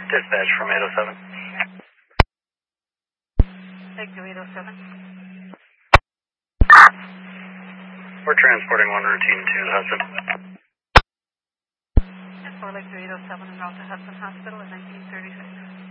Dispatch from 807. Take to 807. We're transporting one routine to Hudson. 4 Lake to 807 en route to Hudson Hospital at 1936.